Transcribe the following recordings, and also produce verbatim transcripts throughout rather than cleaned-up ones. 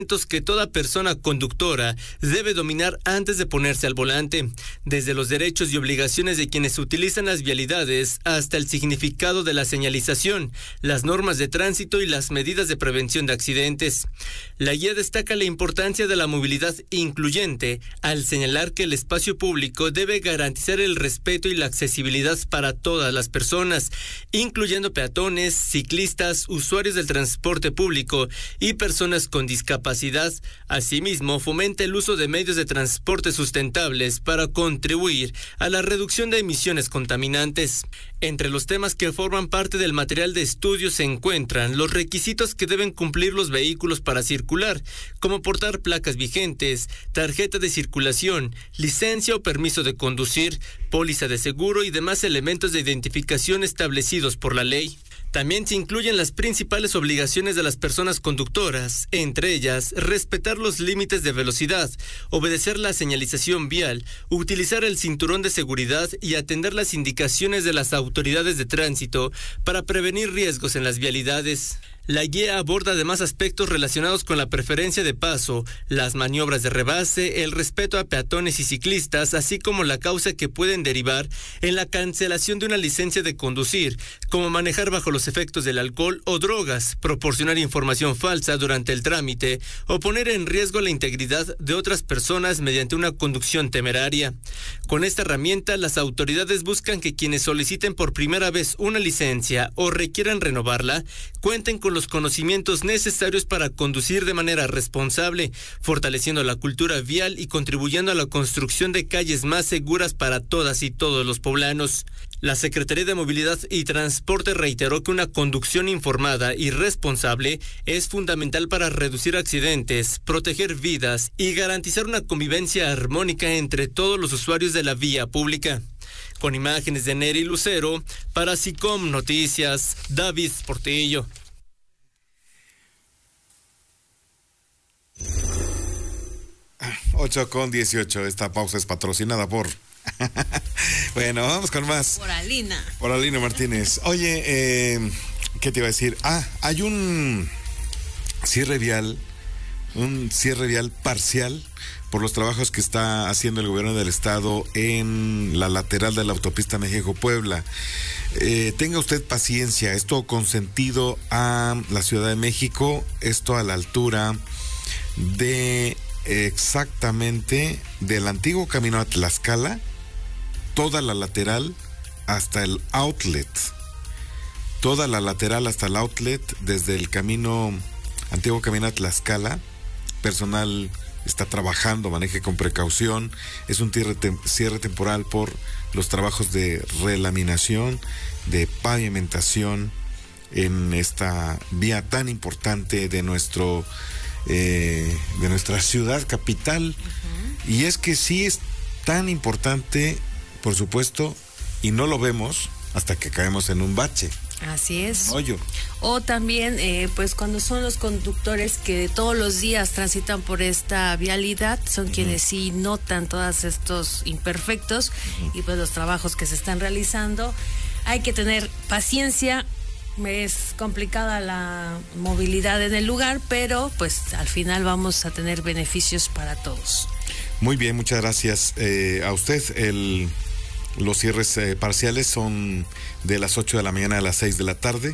que toda persona conductora debe dominar antes de ponerse al volante, desde los derechos y obligaciones de quienes utilizan las vialidades hasta el significado de la señalización, las normas de tránsito y las medidas de prevención de accidentes. La guía destaca la importancia de la movilidad incluyente al señalar que el espacio público debe garantizar el respeto y la accesibilidad para todas las personas, incluyendo peatones, ciclistas, usuarios del transporte público y personas con discapacidad. Asimismo, fomenta el uso de medios de transporte sustentables para contribuir a la reducción de emisiones contaminantes. Entre los temas que forman parte del material de estudio se encuentran los requisitos que deben cumplir los vehículos para circular, como portar placas vigentes, tarjeta de circulación, licencia o permiso de conducir, póliza de seguro y demás elementos de identificación establecidos por la ley. También se incluyen las principales obligaciones de las personas conductoras, entre ellas, respetar los límites de velocidad, obedecer la señalización vial, utilizar el cinturón de seguridad y atender las indicaciones de las autoridades de tránsito para prevenir riesgos en las vialidades. La guía aborda además aspectos relacionados con la preferencia de paso, las maniobras de rebase, el respeto a peatones y ciclistas, así como la causa que pueden derivar en la cancelación de una licencia de conducir, como manejar bajo los efectos del alcohol o drogas, proporcionar información falsa durante el trámite o poner en riesgo la integridad de otras personas mediante una conducción temeraria. Con esta herramienta, las autoridades buscan que quienes soliciten por primera vez una licencia o requieran renovarla, cuenten con los conocimientos necesarios para conducir de manera responsable, fortaleciendo la cultura vial y contribuyendo a la construcción de calles más seguras para todas y todos los poblanos. La Secretaría de Movilidad y Transporte reiteró que una conducción informada y responsable es fundamental para reducir accidentes, proteger vidas y garantizar una convivencia armónica entre todos los usuarios de la vía pública. Con imágenes de Neri Lucero, para SICOM Noticias, David Portillo. ocho con dieciocho, esta pausa es patrocinada por... Bueno, vamos con más. Por Alina. Por Alina Martínez. Oye, eh, ¿qué te iba a decir? Ah, hay un cierre vial, un cierre vial parcial por los trabajos que está haciendo el gobierno del estado en la lateral de la autopista México-Puebla. Eh, tenga usted paciencia, esto consentido a la Ciudad de México, esto a la altura de exactamente del antiguo camino a Tlaxcala, toda la lateral hasta el outlet, toda la lateral hasta el outlet, desde el camino, antiguo camino a Tlaxcala. Personal está trabajando, maneje con precaución. Es un cierre, cierre temporal por los trabajos de relaminación, de pavimentación en esta vía tan importante de nuestro eh, de nuestra ciudad capital. Uh-huh. Y es que sí es tan importante, por supuesto, y no lo vemos hasta que caemos en un bache. Así es. Hoyo. O también, eh, pues cuando son los conductores que todos los días transitan por esta vialidad, son uh-huh. quienes sí notan todos estos imperfectos uh-huh. y pues los trabajos que se están realizando. Hay que tener paciencia. Es complicada la movilidad en el lugar, pero pues al final vamos a tener beneficios para todos. Muy bien, muchas gracias eh, a usted. El, los cierres eh, parciales son de las ocho de la mañana a las seis de la tarde.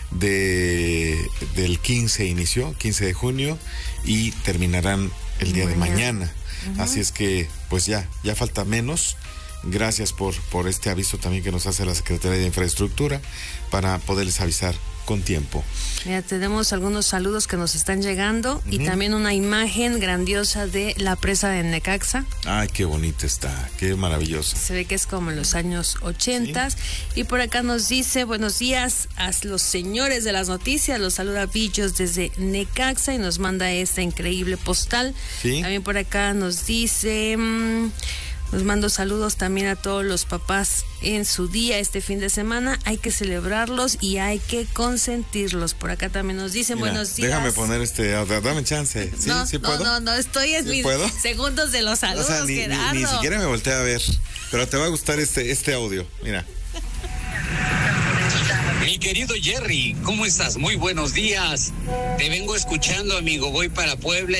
De, del quince inició, quince de junio, y terminarán el día mañana. de mañana. Uh-huh. Así es que, pues ya, ya falta menos. Gracias por, por este aviso también que nos hace la Secretaría de Infraestructura para poderles avisar con tiempo. Mira, tenemos algunos saludos que nos están llegando uh-huh. y también una imagen grandiosa de la presa de Necaxa. Ay, qué bonita está, qué maravillosa. Se ve que es como en los años ochenta. ¿Sí? Y por acá nos dice, buenos días a los señores de las noticias, los saluda Villos desde Necaxa y nos manda esta increíble postal. ¿Sí? También por acá nos dice... Mmm, Nos mando saludos también a todos los papás en su día este fin de semana. Hay que celebrarlos y hay que consentirlos. Por acá también nos dicen Mira, buenos días. Déjame poner este audio, dame chance. ¿Sí? No, ¿Sí no, puedo? no, no, estoy en ¿Sí mis puedo? segundos de los saludos, o sea, ni, Gerardo. Ni, ni siquiera me volteé a ver, pero te va a gustar este, este audio. Mira. Mi querido Jerry, ¿cómo estás? Muy buenos días. Te vengo escuchando, amigo. Voy para Puebla